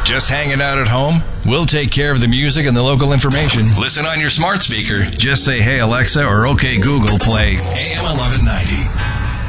Just hanging out at home? We'll take care of the music and the local information. Listen on your smart speaker. Just say, "Hey Alexa," or "Okay Google, play AM 1190."